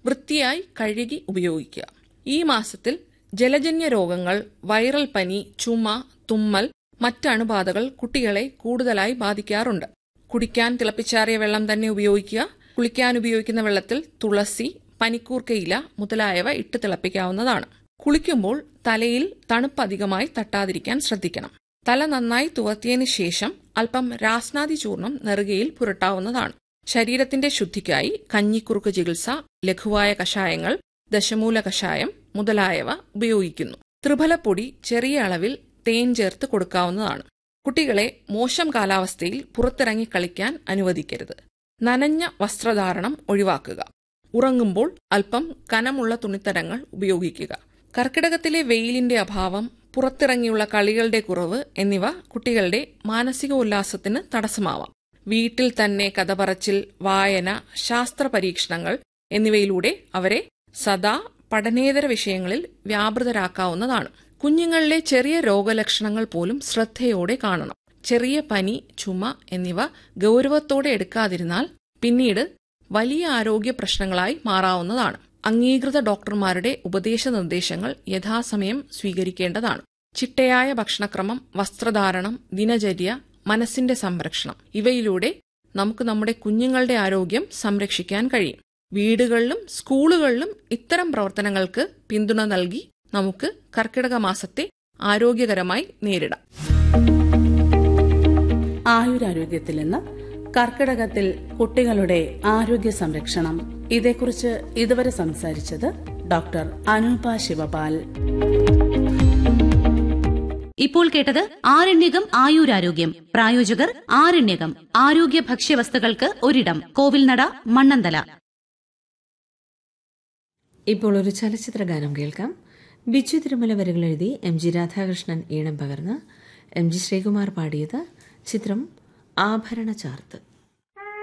വൃത്തിയായി കഴുകി ഉപയോഗിക്കുക. ഈ മാസത്തിൽ ജലജന്യ രോഗങ്ങൾ, വൈറൽ പനി, ചുമ, തുമ്മൽ, മറ്റ് അണുബാധകൾ കുട്ടികളെ കൂടുതലായി ബാധിക്കാറുണ്ട്. കുടിക്കാൻ തിളപ്പിച്ചാറിയ വെള്ളം തന്നെ ഉപയോഗിക്കുക. കുളിക്കാൻ ഉപയോഗിക്കുന്ന വെള്ളത്തിൽ തുളസി, പനിക്കൂർക്കയില മുതലായവ ഇട്ട് തിളപ്പിക്കാവുന്നതാണ്. കുളിക്കുമ്പോൾ തലയിൽ തണുപ്പ് അധികമായി തട്ടാതിരിക്കാൻ ശ്രദ്ധിക്കണം. തല നന്നായി തുവർത്തിയതിനു ശേഷം അല്പം രാസ്നാദി ചൂർണം നെറുകയിൽ പുരട്ടാവുന്നതാണ്. ശരീരത്തിന്റെ ശുദ്ധിക്കായി കഞ്ഞിക്കുറുക്ക് ചികിത്സ, ലഘുവായ കഷായങ്ങൾ, ദശമൂല കഷായം മുതലായവ ഉപയോഗിക്കുന്നു. ത്രിഫലപ്പൊടി ചെറിയ അളവിൽ തേൻ ചേർത്ത് കൊടുക്കാവുന്നതാണ്. കുട്ടികളെ മോശം കാലാവസ്ഥയിൽ പുറത്തിറങ്ങി കളിക്കാൻ അനുവദിക്കരുത്. നനഞ്ഞ വസ്ത്രധാരണം ഒഴിവാക്കുക. ഉറങ്ങുമ്പോൾ അല്പം കനമുള്ള തുണിത്തരങ്ങൾ ഉപയോഗിക്കുക. കർക്കിടകത്തിലെ വെയിലിന്റെ അഭാവം, പുറത്തിറങ്ങിയുള്ള കളികളുടെ കുറവ് എന്നിവ കുട്ടികളുടെ മാനസിക ഉല്ലാസത്തിന് തടസ്സമാവാം. വീട്ടിൽ തന്നെ കഥ പറച്ചിൽ, വായന, ശാസ്ത്ര പരീക്ഷണങ്ങൾ എന്നിവയിലൂടെ അവരെ സദാ പഠനേതര വിഷയങ്ങളിൽ വ്യാപൃതരാക്കാവുന്നതാണ്. കുഞ്ഞുങ്ങളിലെ ചെറിയ രോഗലക്ഷണങ്ങൾ പോലും ശ്രദ്ധയോടെ കാണണം. ചെറിയ പനി, ചുമ എന്നിവ ഗൗരവത്തോടെ എടുക്കാതിരുന്നാൽ പിന്നീട് വലിയ ആരോഗ്യ പ്രശ്നങ്ങളായി മാറാവുന്നതാണ്. അംഗീകൃത ഡോക്ടർമാരുടെ ഉപദേശനിർദ്ദേശങ്ങൾ യഥാസമയം സ്വീകരിക്കേണ്ടതാണ്. ചിട്ടയായ ഭക്ഷണക്രമം, വസ്ത്രധാരണം, ദിനചര്യ, മനസ്സിന്റെ സംരക്ഷണം ഇവയിലൂടെ നമുക്ക് നമ്മുടെ കുഞ്ഞുങ്ങളുടെ ആരോഗ്യം സംരക്ഷിക്കാൻ കഴിയും. വീടുകളിലും സ്കൂളുകളിലും ഇത്തരം പ്രവർത്തനങ്ങൾക്ക് പിന്തുണ നൽകി നമുക്ക് കർക്കിടക മാസത്തെ ആരോഗ്യകരമായി നേരിടാം. ആയുരാരോഗ്യത്തിൽ നിന്ന് കർക്കിടകത്തിൽ കുട്ടികളുടെ ആരോഗ്യ സംരക്ഷണം, ഇതേക്കുറിച്ച് ഇതുവരെ സംസാരിച്ചത് ഡോക്ടർ അനൂപ ശിവപാൽ. ഇപ്പോൾ കേട്ടത് ആരണ്യകം ആയുരാരോഗ്യം. പ്രായോജകർ ആരണ്യകം ആരോഗ്യ ഭക്ഷ്യവസ്തുക്കൾക്ക് ഒരിടം, കോവിൽനട, മണ്ണന്തല. ഇപ്പോൾ ഒരു ചലച്ചിത്ര ഗാനം കേൾക്കാം. ബിജു തിരുമല വരികൾ എഴുതി MG രാധാകൃഷ്ണൻ ഈണം പകർന്ന് MG ശ്രീകുമാർ പാടിയത്. ചിത്രം ആഭരണ ചാർത്ത്.